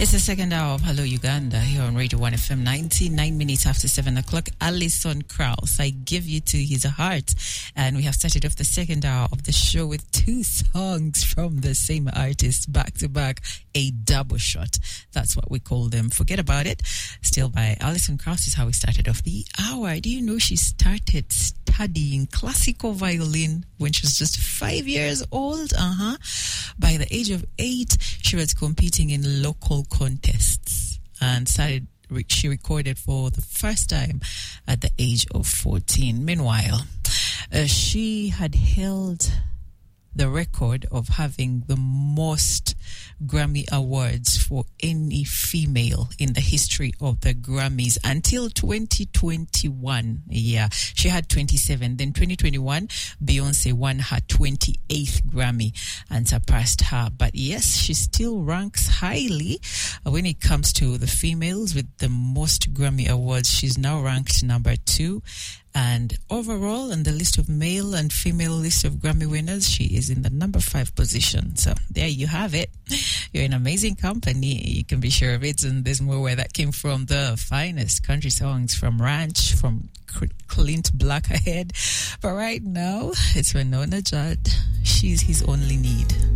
It's the second hour of Hello Uganda here on Radio 1FM 99 minutes after 7 o'clock. Alison Krauss, I give you to his heart. And we have started off the second hour of the show with two songs from the same artist back to back, a double shot. That's what we call them. Forget about it. Still by Alison Krauss is how we started off the hour. Do you know she started studying classical violin when she was just 5 years old? By the age of 8, she was competing in local contests and she recorded for the first time at the age of 14. Meanwhile, she had held the record of having the most Grammy Awards for any female in the history of the Grammys until 2021. Yeah, she had 27. Then 2021, Beyonce won her 28th Grammy and surpassed her. But yes, she still ranks highly when it comes to the females with the most Grammy Awards. She's now ranked number 2. And overall, on the list of male and female list of Grammy winners, she is in the number 5 position. So there you have it. You're in amazing company. You can be sure of it. And there's more where that came from. The finest country songs from Ranch, from Clint Blackahead. But right now, it's Winona Judd. She's his only need.